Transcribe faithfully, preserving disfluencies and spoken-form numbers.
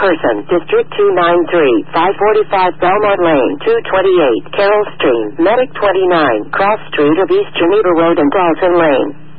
person, District two ninety-three, five forty-five Belmont Lane, two twenty-eight, Carroll Stream, Medic twenty-nine, Cross Street of East Geneva Road and Dalton Lane.